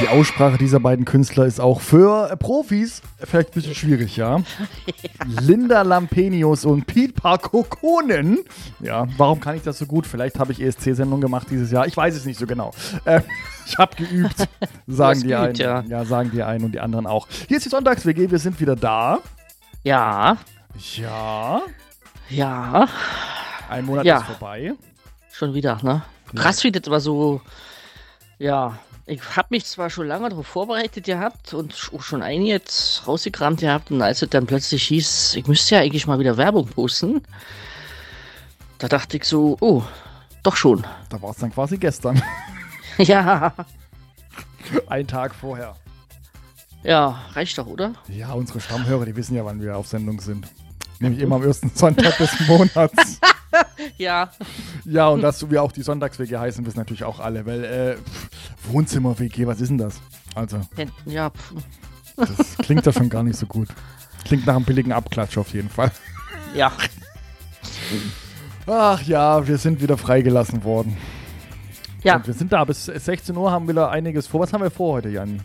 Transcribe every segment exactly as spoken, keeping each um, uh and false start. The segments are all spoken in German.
die Aussprache dieser beiden Künstler ist auch für Profis vielleicht ein bisschen schwierig, ja. ja. Linda Lampenius und Pete Parkokonen. Ja, warum kann ich das so gut? Vielleicht habe ich E S C-Sendung gemacht dieses Jahr. Ich weiß es nicht so genau. Äh, ich habe geübt, sagen die geübt, einen. ja. ja, sagen die einen und die anderen auch. Hier ist die Sonntags-W G, wir sind wieder da. Ja. Ja. Ja. Ein Monat ja. ist vorbei. Schon wieder, ne? Krass, wie das aber so, ja, ich habe mich zwar schon lange darauf vorbereitet gehabt und auch schon einiges rausgekramt gehabt und als es dann plötzlich hieß, ich müsste ja eigentlich mal wieder Werbung posten, da dachte ich so, oh, doch schon. Da war es dann quasi gestern. ja. Ein Tag vorher. Ja, reicht doch, oder? Ja, unsere Stammhörer, die wissen ja, wann wir auf Sendung sind. Nämlich immer am ersten Sonntag des Monats. ja. Ja, und dass wir auch die Sonntags-W G heißen, wissen natürlich auch alle, weil äh, Wohnzimmer-W G, was ist denn das? Also, ja. das klingt ja schon gar nicht so gut. Klingt nach einem billigen Abklatsch auf jeden Fall. Ja. Ach ja, wir sind wieder freigelassen worden. Ja. Und wir sind da, bis sechzehn Uhr haben wir da einiges vor. Was haben wir vor heute, Janni?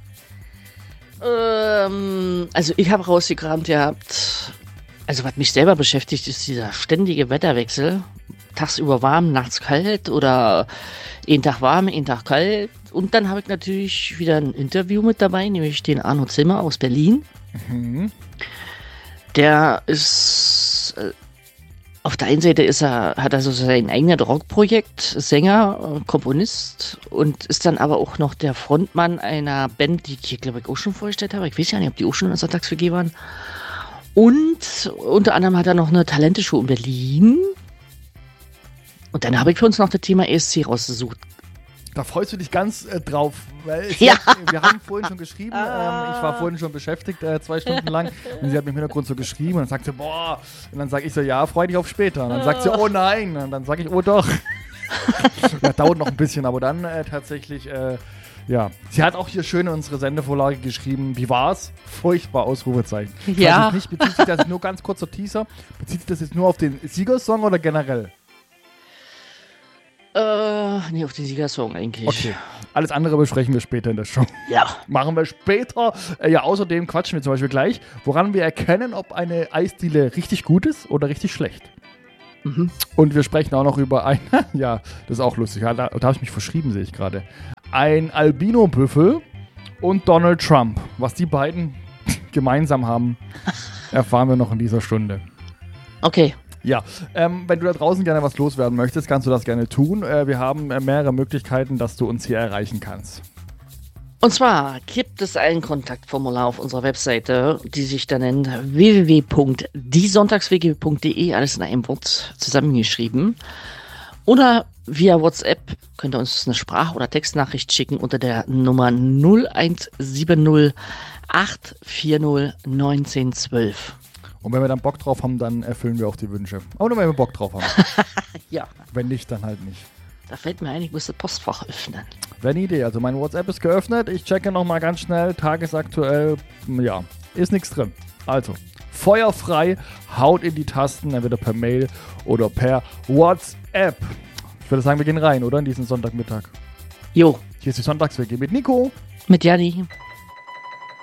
Ähm, also ich habe rausgekramt gehabt, also was mich selber beschäftigt, ist dieser ständige Wetterwechsel. Tagsüber warm, nachts kalt oder einen Tag warm, einen Tag kalt. Und dann habe ich natürlich wieder ein Interview mit dabei, nämlich den Arno Zimmer aus Berlin. Mhm. Der ist, äh, auf der einen Seite ist er, hat er so sein eigenes Rockprojekt, Sänger, Komponist und ist dann aber auch noch der Frontmann einer Band, die ich hier, glaube ich, auch schon vorgestellt habe. Ich weiß ja nicht, ob die auch schon in der Sonntags-W G waren. Und unter anderem hat er noch eine Talenteshow in Berlin. Und dann habe ich für uns noch das Thema E S C rausgesucht. Da freust du dich ganz äh, drauf, weil es Ja. hat, wir haben vorhin schon geschrieben, ähm, ich war vorhin schon beschäftigt, äh, zwei Stunden lang, und sie hat mir im Hintergrund so geschrieben und dann sagt sie, boah, und dann sage ich so, ja, freu dich auf später. Und dann sagt sie, oh nein, und dann sage ich, oh doch. Das dauert noch ein bisschen, aber dann äh, tatsächlich, äh, ja. Sie hat auch hier schön in unsere Sendevorlage geschrieben, wie war's? Furchtbar, Ausrufezeichen. Ich Ja. weiß nicht, bezieht sich das nur ganz kurzer Teaser, bezieht sich das jetzt nur auf den Siegersong oder generell? Äh, nee, auf den Siegersong eigentlich. Okay. Alles andere besprechen wir später in der Show. Ja. Machen wir später. Äh, ja, außerdem quatschen wir zum Beispiel gleich, woran wir erkennen, ob eine Eisdiele richtig gut ist oder richtig schlecht. Mhm. Und wir sprechen auch noch über ein, ja, das ist auch lustig, ja, da, da habe ich mich verschrieben, sehe ich gerade. Ein Albino-Büffel und Donald Trump. Was die beiden gemeinsam haben, erfahren wir noch in dieser Stunde. Okay. Ja, ähm, wenn du da draußen gerne was loswerden möchtest, kannst du das gerne tun. Äh, wir haben äh, mehrere Möglichkeiten, dass du uns hier erreichen kannst. Und zwar gibt es ein Kontaktformular auf unserer Webseite, die sich da nennt w w w punkt die sonntags w g punkt d e, alles in einem Wort zusammengeschrieben. Oder via WhatsApp könnt ihr uns eine Sprach- oder Textnachricht schicken unter der Nummer null eins sieben null acht vier null eins neun ein zwei. Und wenn wir dann Bock drauf haben, dann erfüllen wir auch die Wünsche. Aber nur wenn wir Bock drauf haben. Ja. Wenn nicht, dann halt nicht. Da fällt mir ein, ich muss das Postfach öffnen. Wäre eine Idee. Also mein WhatsApp ist geöffnet. Ich checke nochmal ganz schnell. Tagesaktuell. Ja, ist nichts drin. Also, feuerfrei. Haut in die Tasten. Entweder per Mail oder per WhatsApp. Ich würde sagen, wir gehen rein, oder? In diesen Sonntagmittag. Jo. Hier ist die Sonntags-W G mit Nico. Mit Janni.